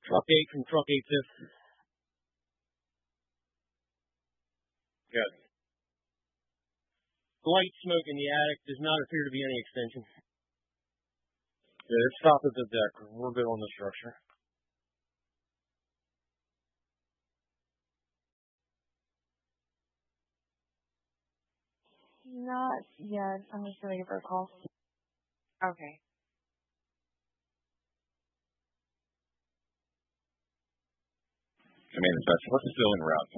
Truck 8 from Truck 8 5th. Good. Light smoke in the attic. Does not appear to be any extension. Yeah, let's stop at the deck. We're good on the structure. Not yet. I'm just waiting for a call. Okay. Command dispatch, what's still en route?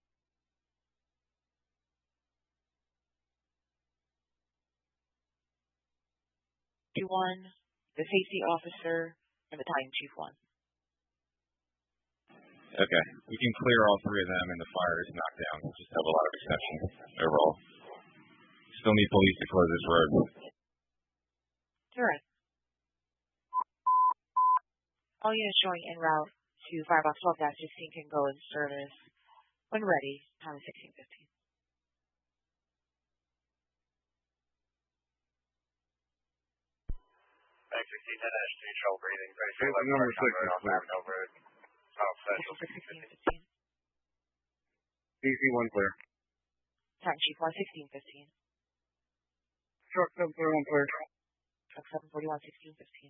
One, the safety officer, and battalion chief 1. Okay. We can clear all 3 of them and the fire is knocked down. We'll just have a lot of exceptions overall. Still need police to close this road. Correct. All units showing en route to Firebox 12-16 can go in service when ready. Time is 16:15. Thanks, 1610 control breathing. Number 6 is clear. Central 16:15. DC 1 clear. Battalion chief 1, 16:15. Truck 741 clear. Truck 741, 16:15.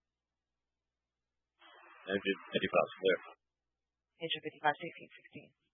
Engine 55 clear. Engine 55, 16:16.